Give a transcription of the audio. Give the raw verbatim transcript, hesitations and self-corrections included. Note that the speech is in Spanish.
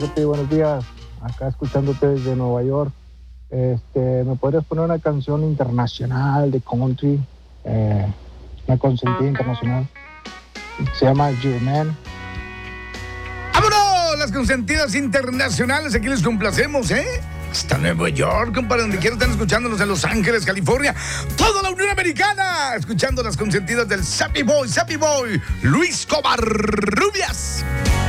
Cepi, buenos días. Acá escuchándote desde Nueva York. Este, ¿me podrías poner una canción internacional de country? Eh, una consentida internacional. Se llama Your Man. ¡Vámonos! Las consentidas internacionales, aquí les complacemos, ¿eh? Hasta Nueva York, compadre, donde quiera están escuchándonos, en Los Ángeles, California, toda la Unión Americana, escuchando las consentidas del Sappy Boy, Sappy Boy, Luis Covarrubias.